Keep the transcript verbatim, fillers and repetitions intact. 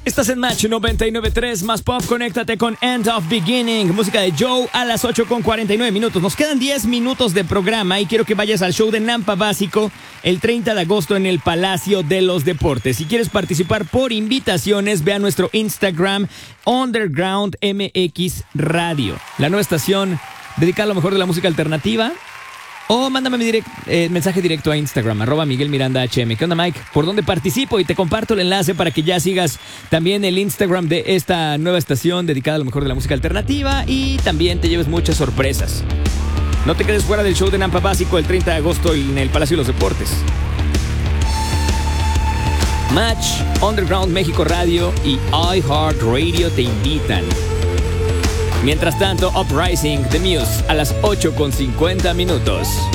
Estás en Match noventa y nueve punto tres, más pop, conéctate con End of Beginning, música de Joe a las ocho con cuarenta y nueve minutos. Nos quedan diez minutos de programa y quiero que vayas al show de Nampa Básico el treinta de agosto en el Palacio de los Deportes. Si quieres participar por invitaciones, ve a nuestro Instagram, Underground M X Radio, la nueva estación dedicada a lo mejor de la música alternativa. O mándame mi direct, eh, mensaje directo a Instagram, arroba Miguel Miranda H M. ¿Qué onda, Mike? ¿Por dónde participo? Y te comparto el enlace para que ya sigas también el Instagram de esta nueva estación dedicada a lo mejor de la música alternativa y también te lleves muchas sorpresas. No te quedes fuera del show de Nampa Básico el treinta de agosto en el Palacio de los Deportes. Match, Underground México Radio y iHeartRadio te invitan. Mientras tanto, Uprising, The Muse, a las ocho con cincuenta minutos.